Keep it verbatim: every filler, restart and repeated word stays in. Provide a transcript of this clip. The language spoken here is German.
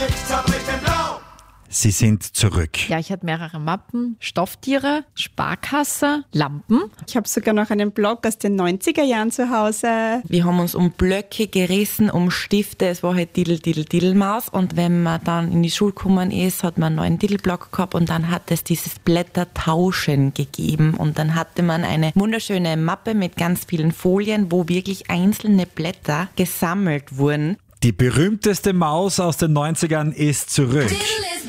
Sie sind zurück. Ja, ich hatte mehrere Mappen, Stofftiere, Sparkasse, Lampen. Ich habe sogar noch einen Blog aus den neunziger Jahren zu Hause. Wir haben uns um Blöcke gerissen, um Stifte. Es war halt Didel, Didel, Didelmaus. Und wenn man dann in die Schule gekommen ist, hat man einen neuen Didelblock gehabt und dann hat es dieses Blättertauschen gegeben. Und dann hatte man eine wunderschöne Mappe mit ganz vielen Folien, wo wirklich einzelne Blätter gesammelt wurden. Die berühmteste Maus aus den neunzigern ist zurück. Diddle is